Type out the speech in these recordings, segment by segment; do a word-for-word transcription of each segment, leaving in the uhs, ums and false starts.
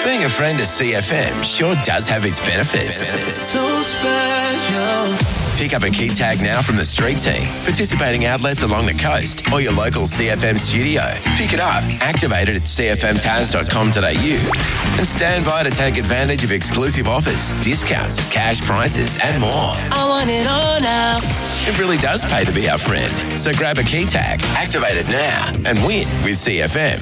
Being a friend of C F M sure does have its benefits. So special. Pick up a key tag now from the street team, participating outlets along the coast, or your local C F M studio. Pick it up, activate it at c f m taz dot com dot a u, and stand by to take advantage of exclusive offers, discounts, cash prizes, and more. I want it all now. It really does pay to be our friend. So grab a key tag, activate it now, and win with C F M.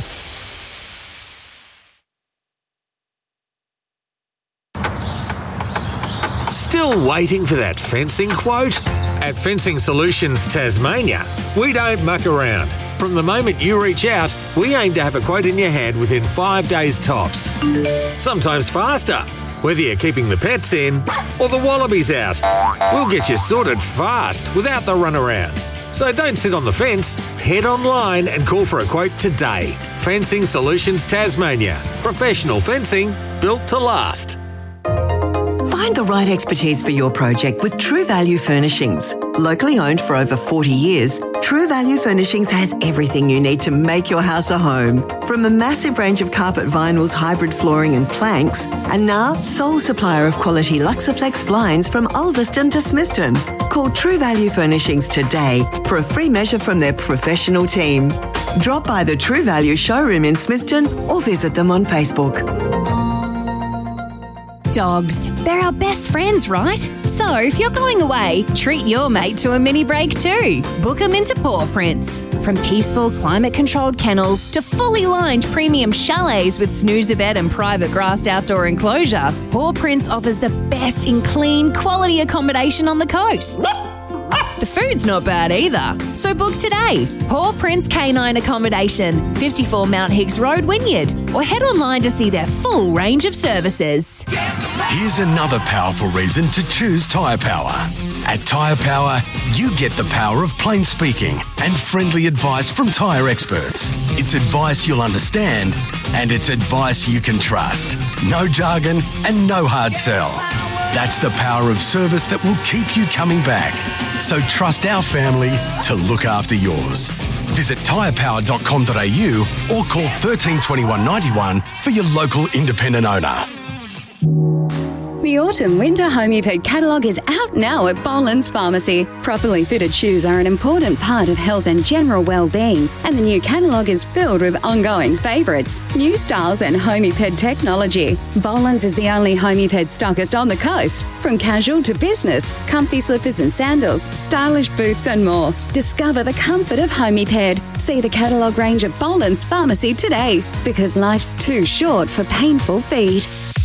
Still waiting for that fencing quote? At Fencing Solutions Tasmania, we don't muck around. From the moment you reach out, we aim to have a quote in your hand within five days tops. Sometimes faster, whether you're keeping the pets in or the wallabies out. We'll get you sorted fast without the runaround. So don't sit on the fence, head online and call for a quote today. Fencing Solutions Tasmania. Professional fencing built to last. Find the right expertise for your project with True Value Furnishings. Locally owned for over forty years, True Value Furnishings has everything you need to make your house a home. From a massive range of carpet vinyls, hybrid flooring and planks, and now sole supplier of quality Luxaflex blinds from Ulverston to Smithton. Call True Value Furnishings today for a free measure from their professional team. Drop by the True Value showroom in Smithton or visit them on Facebook. Dogs. They're our best friends, right? So if you're going away, treat your mate to a mini break too. Book them into Paw Prints. From peaceful, climate-controlled kennels to fully lined premium chalets with snoozer bed and private grassed outdoor enclosure, Paw Prints offers the best in clean, quality accommodation on the coast. The food's not bad either. So book today. Paw Prints Canine Accommodation, fifty-four Mount Higgs Road, Wynyard. Or head online to see their full range of services. Here's another powerful reason to choose Tyre Power. At Tyre Power, you get the power of plain speaking and friendly advice from tyre experts. It's advice you'll understand, and it's advice you can trust. No jargon and no hard sell. That's the power of service that will keep you coming back. So trust our family to look after yours. Visit tyre power dot com dot a u or call thirteen twenty-one ninety-one for your local independent owner. The Autumn Winter Homeped catalogue is out now at Boland's Pharmacy. Properly fitted shoes are an important part of health and general well-being, and the new catalogue is filled with ongoing favourites, new styles and homeped technology. Boland's is the only homeped stockist on the coast. From casual to business, comfy slippers and sandals, stylish boots and more. Discover the comfort of homeped. See the catalogue range at Boland's Pharmacy today, because life's too short for painful feet.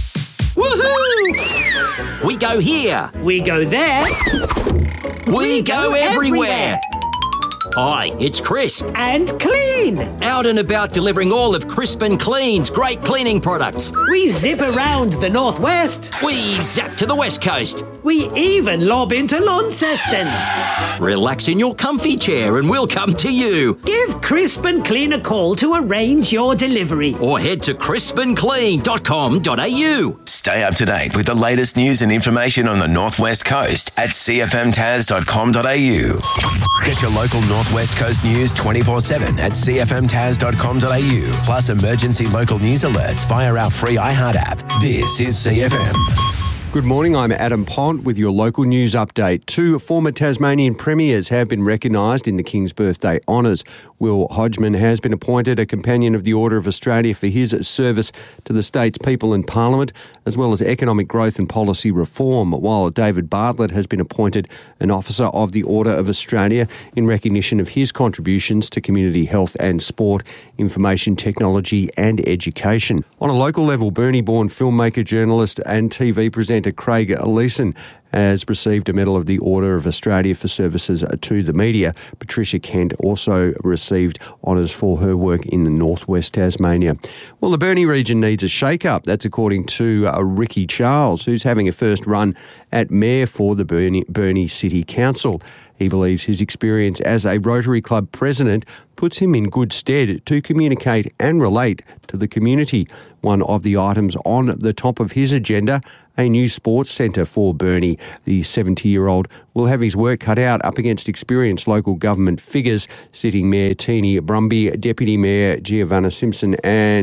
Woohoo! We go here. We go there. We, we go, go everywhere. everywhere. Hi, it's Crisp. And Clean. Out and about delivering all of Crisp and Clean's great cleaning products. We zip around the northwest. We zap to the west coast. We even lob into Launceston. Relax in your comfy chair and we'll come to you. Give Crisp and Clean a call to arrange your delivery. Or head to crisp and clean dot com dot a u. Stay up to date with the latest news and information on the Northwest Coast at c f m taz dot com dot a u. Get your local Northwest Coast news twenty-four seven at c f m taz dot com dot a u. Plus emergency local news alerts via our free iHeart app. This is C F M. Good morning, I'm Adam Pont with your local news update. Two former Tasmanian premiers have been recognised in the King's Birthday Honours. Will Hodgman has been appointed a Companion of the Order of Australia for his service to the state's people and Parliament, as well as economic growth and policy reform, while David Bartlett has been appointed an Officer of the Order of Australia in recognition of his contributions to community health and sport, information technology and education. On a local level, Burnie-born filmmaker, journalist and T V presenter Craig Leeson has received a Medal of the Order of Australia for services to the media. Patricia Kent also received honours for her work in the northwest Tasmania. Well, the Burnie region needs a shake-up. That's according to uh, Ricky Charles, who's having a first run at mayor for the Burnie, Burnie City Council. He believes his experience as a Rotary Club president puts him in good stead to communicate and relate to the community. One of the items on the top of his agenda, a new sports centre for Burnie. The seventy-year-old will have his work cut out up against experienced local government figures, sitting Mayor Teeny Brumby, Deputy Mayor Giovanna Simpson and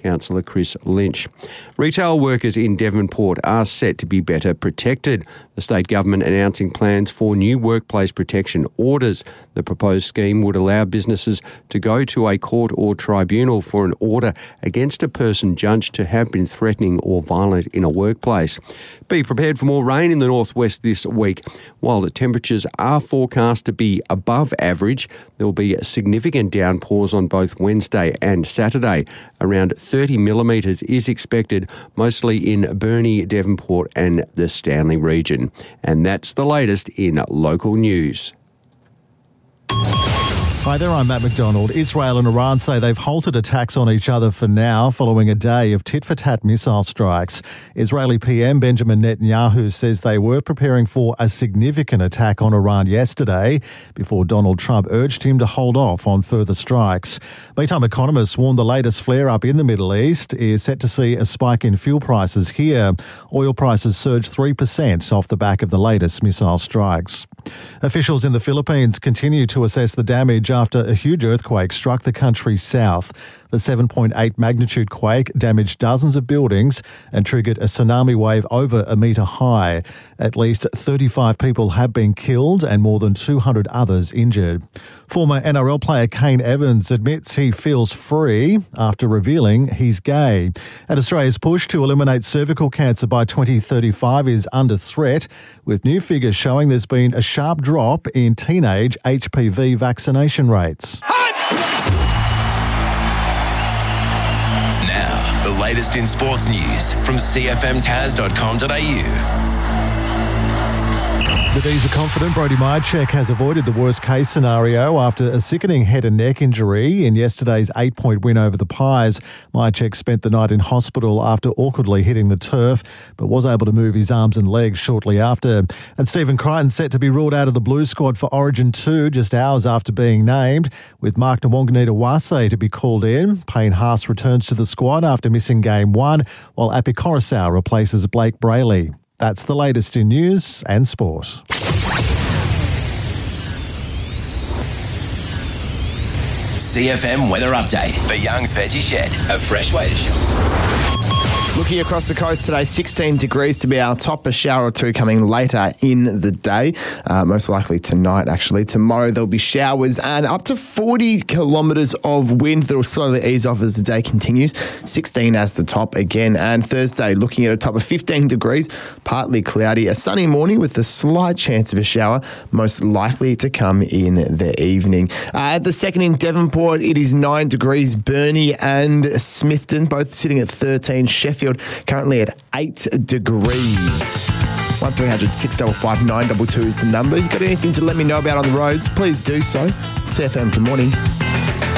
Councillor Chris Lynch. Retail workers in Devonport are set to be better protected. The state government announcing plans for new workplace protection orders. The proposed scheme would allow businesses to go to a court or tribunal for an order against a person judged to have been threatening or violent in a workplace. Be prepared for more rain in the northwest this week. While the temperatures are forecast to be above average, there will be significant downpours on both Wednesday and Saturday. Around thirty millimetres is expected, mostly in Burnie, Devonport and the Stanley region. And that's the latest in local news. Hi there, I'm Matt McDonald. Israel and Iran say they've halted attacks on each other for now following a day of tit-for-tat missile strikes. Israeli P M Benjamin Netanyahu says they were preparing for a significant attack on Iran yesterday before Donald Trump urged him to hold off on further strikes. Meantime, economists warn the latest flare-up in the Middle East is set to see a spike in fuel prices here. Oil prices surged three percent off the back of the latest missile strikes. Officials in the Philippines continue to assess the damage after a huge earthquake struck the country's south. The seven point eight magnitude quake damaged dozens of buildings and triggered a tsunami wave over a metre high. At least thirty-five people have been killed and more than two hundred others injured. Former N R L player Kane Evans admits he feels free after revealing he's gay. And Australia's push to eliminate cervical cancer by twenty thirty-five is under threat, with new figures showing there's been a sharp drop in teenage H P V vaccination rates. Now, the latest in sports news from C F M Taz dot com dot a u. The D's are confident Brody Myercheck has avoided the worst-case scenario after a sickening head and neck injury in yesterday's eight-point win over the Pies. Myercheck spent the night in hospital after awkwardly hitting the turf, but was able to move his arms and legs shortly after. And Stephen Crichton set to be ruled out of the Blues squad for Origin two just hours after being named, with Mark Nwanganita-Wase to be called in. Payne Haas returns to the squad after missing game one, while Api Coruscant replaces Blake Brayley. That's the latest in news and sport. C F M weather update for Young's Veggie Shed, a fresh way to shop. Looking across the coast today, sixteen degrees to be our top, a shower or two coming later in the day, uh, most likely tonight actually. Tomorrow there'll be showers and up to forty kilometres of wind that will slowly ease off as the day continues. sixteen as the top again. And Thursday looking at a top of fifteen degrees, partly cloudy, a sunny morning with a slight chance of a shower, most likely to come in the evening. Uh, at the second in Devonport, it is nine degrees. Burnie and Smithton both sitting at thirteen. Sheffield currently at eight degrees. one three hundred six five five nine two two is the number. You got anything to let me know about on the roads, please do so. C F M, good morning.